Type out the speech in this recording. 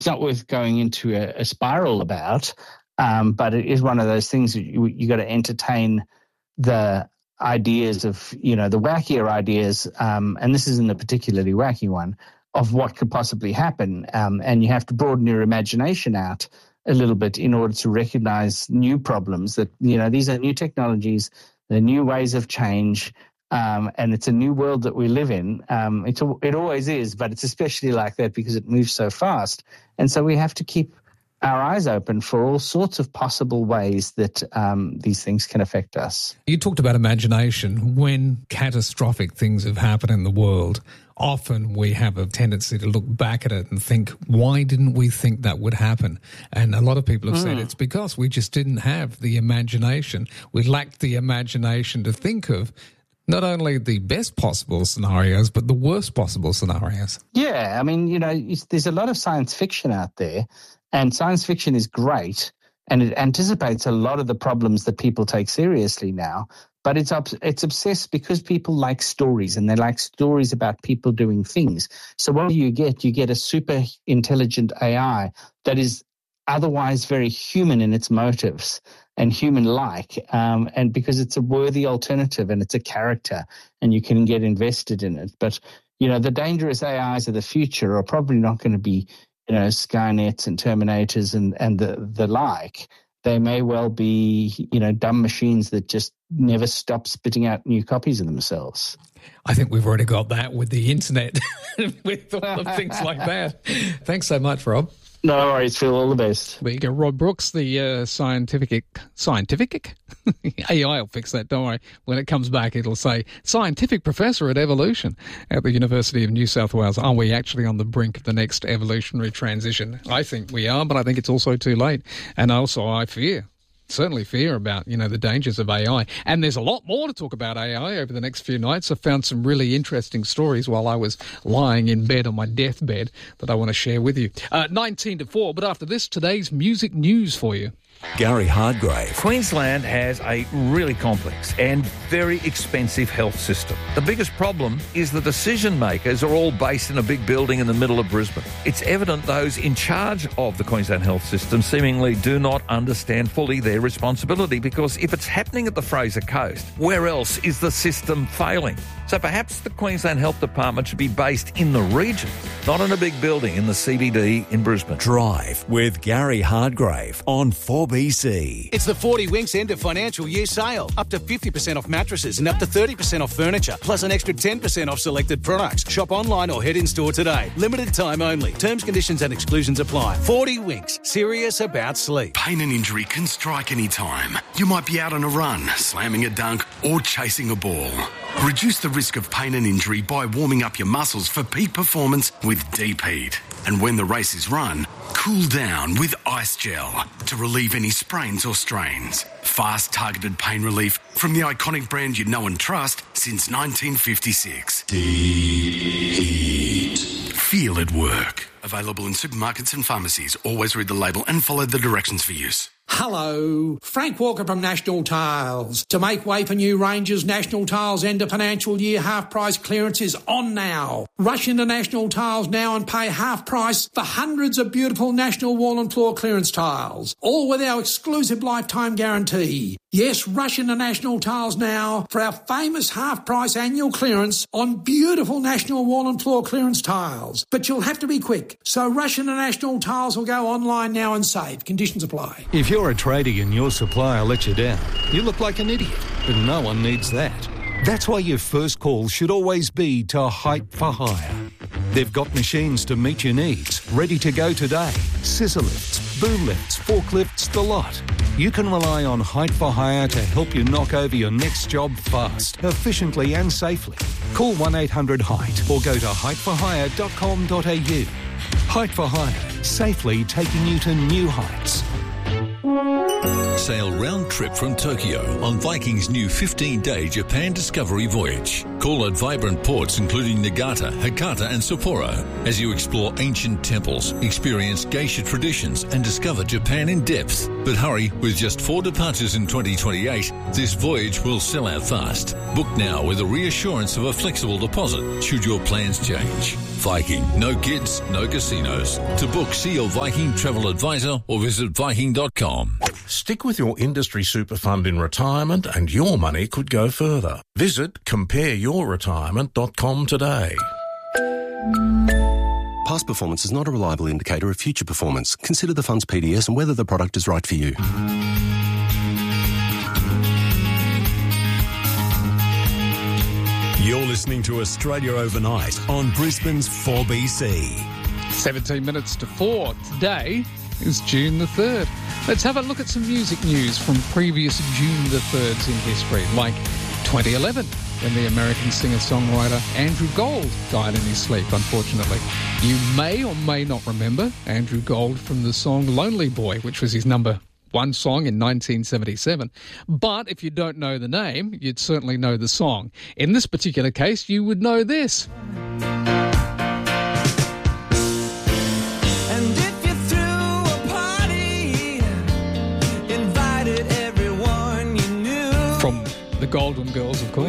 it's not worth going into a spiral about, but it is one of those things that you got to entertain the ideas of, the wackier ideas, and this isn't a particularly wacky one, of what could possibly happen. And you have to broaden your imagination out a little bit in order to recognize new problems that, these are new technologies, they're new ways of change, and it's a new world that we live in. It always is, but it's especially like that because it moves so fast. And so we have to keep our eyes open for all sorts of possible ways that these things can affect us. You talked about imagination. When catastrophic things have happened in the world, often we have a tendency to look back at it and think, why didn't we think that would happen? And a lot of people have said it's because we just didn't have the imagination. We lacked the imagination to think of not only the best possible scenarios, but the worst possible scenarios. Yeah, I mean, there's a lot of science fiction out there, and science fiction is great, and it anticipates a lot of the problems that people take seriously now. But it's obsessed because people like stories, and they like stories about people doing things. So what do you get? You get a super intelligent AI that is otherwise very human in its motives and human-like, and because it's a worthy alternative and it's a character and you can get invested in it. But, the dangerous AIs of the future are probably not going to be Skynets and Terminators and the like. They may well be, dumb machines that just never stop spitting out new copies of themselves. I think we've already got that with the internet, with all of things like that. Thanks so much, Rob. No worries, Phil. All the best. There you go, Rob Brooks, the scientific AI will fix that, don't worry. When it comes back, it'll say scientific professor at evolution at the University of New South Wales. Are we actually on the brink of the next evolutionary transition? I think we are, but I think it's also too late. And also I certainly fear about, the dangers of AI. And there's a lot more to talk about AI over the next few nights. I found some really interesting stories while I was lying in bed on my deathbed that I want to share with you. 19 to 4, but after this, today's music news for you. Gary Hardgrave. Queensland has a really complex and very expensive health system. The biggest problem is the decision makers are all based in a big building in the middle of Brisbane. It's evident those in charge of the Queensland health system seemingly do not understand fully their responsibility, because if it's happening at the Fraser Coast, where else is the system failing? So perhaps the Queensland Health Department should be based in the region, not in a big building in the CBD in Brisbane. Drive with Gary Hardgrave on 4BC. It's the 40 Winks end of financial year sale. Up to 50% off mattresses and up to 30% off furniture, plus an extra 10% off selected products. Shop online or head in store today. Limited time only. Terms, conditions and exclusions apply. 40 Winks. Serious about sleep. Pain and injury can strike any time. You might be out on a run, slamming a dunk or chasing a ball. Reduce the risk of pain and injury by warming up your muscles for peak performance with Deep Heat. And when the race is run, cool down with Ice Gel to relieve any sprains or strains. Fast, targeted pain relief from the iconic brand you know and trust since 1956. Deep Heat. Feel it work. Available in supermarkets and pharmacies. Always read the label and follow the directions for use. Hello, Frank Walker from National Tiles. To make way for new ranges, National Tiles end of financial year half price clearance is on now. Rush into National Tiles now and pay half price for hundreds of beautiful National wall and floor clearance tiles, all with our exclusive lifetime guarantee. Yes, rush into National Tiles now for our famous half price annual clearance on beautiful National wall and floor clearance tiles. But you'll have to be quick, so rush into National Tiles or go online now and save. Conditions apply. If you're a tradie and your supplier lets you down, you look like an idiot, but no one needs that. That's why your first call should always be to Height for Hire. They've got machines to meet your needs, ready to go today. Scissor lifts, boom lifts, forklifts, the lot. You can rely on Height for Hire to help you knock over your next job fast, efficiently and safely. Call 1-800-HEIGHT or go to heightforhire.com.au. Height for Hire, safely taking you to new heights. Sail round trip from Tokyo on Viking's new 15-day Japan Discovery voyage. Call at vibrant ports including Nagata, Hakata and Sapporo as you explore ancient temples, experience geisha traditions and discover Japan in depth. But hurry, with just 4 departures in 2028, this voyage will sell out fast. Book now with a reassurance of a flexible deposit should your plans change. Viking. No kids, no casinos. To book, see your Viking travel advisor or visit Viking.com. Stick with your industry super fund in retirement and your money could go further. Visit compareyourretirement.com today. Past performance is not a reliable indicator of future performance. Consider the fund's PDS and whether the product is right for you. You're listening to Australia Overnight on Brisbane's 4BC. 17 minutes to 4. Today is June the 3rd. Let's have a look at some music news from previous June the 3rds in history, like 2011, when the American singer-songwriter Andrew Gold died in his sleep, unfortunately. You may or may not remember Andrew Gold from the song Lonely Boy, which was his number one song in 1977. But if you don't know the name, you'd certainly know the song. In this particular case, you would know this. From the Golden Girls, of course.